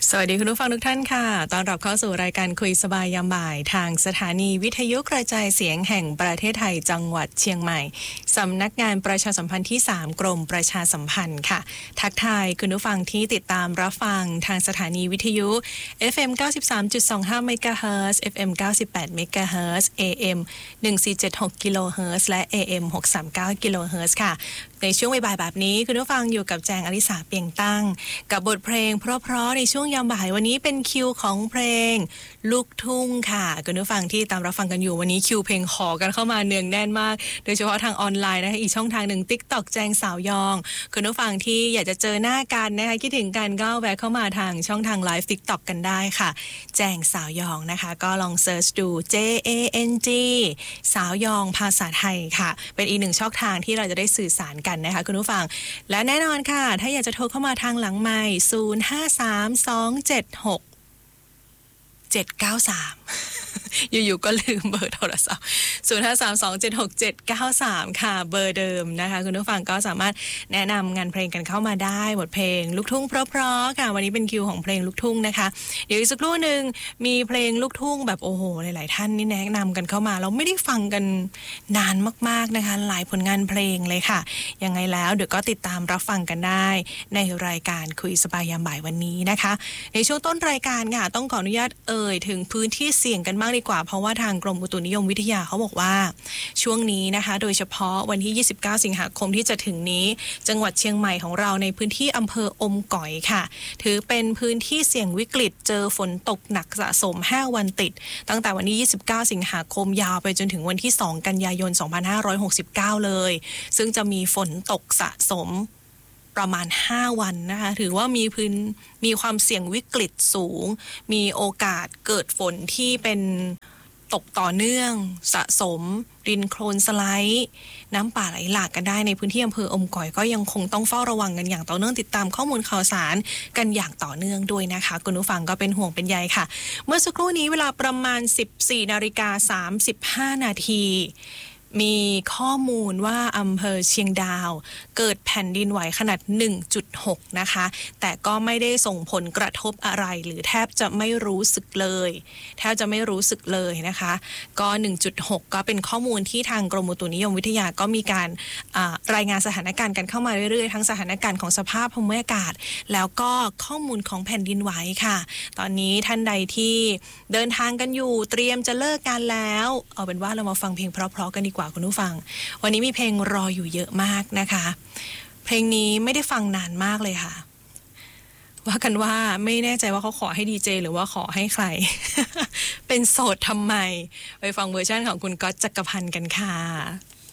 สวัสดีคุณผู้ฟังทุกท่านค่ะต้อนรับเข้าสู่รายการคุยสบายยามบ่ายทางสถานีวิทยุกระจายเสียงแห่งประเทศไทยจังหวัดเชียงใหม่สำนักงานประชาสัมพันธ์ที่3กรมประชาสัมพันธ์ค่ะทักทายคุณผู้ฟังที่ติดตามรับฟังทางสถานีวิทยุ FM 93.25 เมกะเฮิรตซ์ FM 98 เมกะเฮิรตซ์ AM 1476 กิโลเฮิรตซ์และ AM 639 กิโลเฮิรตซ์ค่ะในช่วงบ่ายแบบนี้คุณผู้ฟังอยู่กับแจงอลิสาเปียงตั้งกับบทเพลงเพราะๆในช่วงยามบ่ายวันนี้เป็นคิวของเพลงลูกทุ่งค่ะคุณผู้ฟังที่ตามรับฟังกันอยู่วันนี้คิวเพลงขอกันเข้ามาเนืองแน่นมากโดยเฉพาะทางออนไลน์นะคะอีกช่องทางหนึ่ง TikTok แจงสาวยองคุณผู้ฟังที่อยากจะเจอหน้ากันนะคะคิดถึงกันก็แวะเข้ามาทางช่องทางไลฟ์ TikTok กันได้ค่ะแจงสาวยองนะคะก็ลองเซิร์ชดู JANG สาวยองภาษาไทยค่ะเป็นอีกหนึ่งช่องทางที่เราจะได้สื่อสารกันนะคะคุณผู้ฟังและแน่นอนค่ะถ้าอยากจะโทรเข้ามาทางหลังไมค์053276 793 อยู่ๆก็ลืมเบอร์โทรศัพท์053276 793ค่ะเบอร์เดิมนะคะคุณผู้ฟังก็สามารถแนะนำงานเพลงกันเข้ามาได้บทเพลงลูกทุ่งเพราะๆค่ะวันนี้เป็นคิวของเพลงลูกทุ่งนะคะเดี๋ยวอีกสักครู่นึงมีเพลงลูกทุ่งแบบโอ้โหหลายๆท่านนี่แนะนำกันเข้ามาเราไม่ได้ฟังกันนานมากๆนะคะหลายผลงานเพลงเลยค่ะยังไงแล้วเดี๋ยวก็ติดตามรับฟังกันได้ในรายการคุยสบายยามบ่ายวันนี้นะคะในช่วงต้นรายการค่ะต้องขออนุญาตถึงพื้นที่เสี่ยงกันมากดีกว่าเพราะว่าทางกรมอุตุนิยมวิทยาเขาบอกว่าช่วงนี้นะคะโดยเฉพาะวันที่29สิงหาคมที่จะถึงนี้จังหวัดเชียงใหม่ของเราในพื้นที่อำเภออมก๋อยค่ะถือเป็นพื้นที่เสี่ยงวิกฤตเจอฝนตกหนักสะสม5วันติดตั้งแต่วันที่29สิงหาคมยาวไปจนถึงวันที่2กันยายน2569เลยซึ่งจะมีฝนตกสะสมประมาณ5วันนะคะถือว่ามีความเสี่ยงวิกฤตสูงมีโอกาสเกิดฝนที่เป็นตกต่อเนื่องสะสมดินโคลนสไลด์น้ำป่าไหลหลากกันได้ในพื้นที่อำเภออมก๋อยก็ยังคงต้องเฝ้าระวังกันอย่างต่อเนื่องติดตามข้อมูลข่าวสารกันอย่างต่อเนื่องด้วยนะคะคุณผู้ฟังก็เป็นห่วงเป็นใยค่ะเมื่อสักครู่นี้เวลาประมาณ 14:35 นาทีมีข้อมูลว่าอำเภอเชียงดาวเกิดแผ่นดินไหวขนาด 1.6 นะคะแต่ก็ไม่ได้ส่งผลกระทบอะไรหรือแทบจะไม่รู้สึกเลยนะคะก็ 1.6 ก็เป็นข้อมูลที่ทางกรมอุตุนิยมวิทยาก็มีการรายงานสถานการณ์กันเข้ามาเรื่อยๆทั้งสถานการณ์ของสภาพภูมิอากาศแล้วก็ข้อมูลของแผ่นดินไหวค่ะตอนนี้ท่านใดที่เดินทางกันอยู่เตรียมจะเลิกงานแล้วเอาเป็นว่าเรามาฟังเพลงเพราะๆกันดีกว่าคุณผู้ฟังวันนี้มีเพลงรออยู่เยอะมากนะคะเพลงนี้ไม่ได้ฟังนานมากเลยค่ะว่ากันว่าไม่แน่ใจว่าเขาขอให้ดีเจหรือว่าขอให้ใคร เป็นโสดทำไมไปฟังเวอร์ชันของคุณก๊อตจักรพันธ์กันค่ะ